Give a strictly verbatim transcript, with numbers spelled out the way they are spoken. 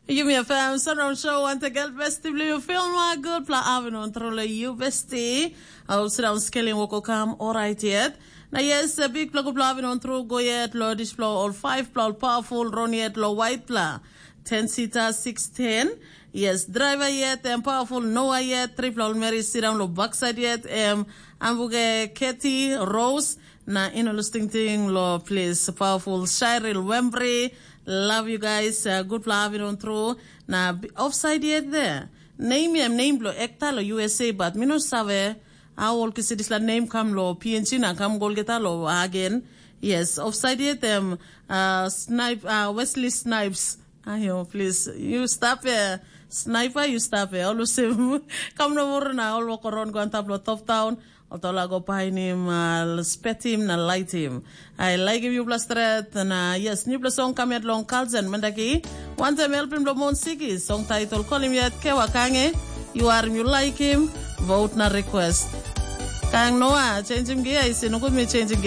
You me a fam, Sunround Show, want to get vestibly, you feel my good, pla avenue, trolle you vesti. I'll sit down scaling woko come, alright yet. Now yes, a big plug of avenue through go yet, low dish flow, all five plow, powerful, run yet, low white pla. Ten seater, six ten. Yes, driver yet, um, powerful, Noah yet, triple Mary, sit down, low backside yet, um, ambuge, Katie, Rose, na ino listing thing, low please, powerful, Shirel, Wembley. Love you guys. Uh, good for having on through. Na offside yet there. Name him name lo ekta lo U S A but me no save. I will kisi this la name come lo P N G na come goal geta lo again. Yes, offside yet them. Uh, snipe. Uh, Wesley Snipes. Ayo, please you stop here. Sniper, you stop here. Always come no more na all walk around go and tablo top town. Otola go behind him, uh, spet him, na light him. I like him, you plus threat, and uh, yes, new plus song come yet long Carlsen, Mandaki. One time help him, Lomon Siki, song title, call him yet, Kewa Kange. You are, you like him, vote na request. Kang Noah, change him gear, I say, no good me changing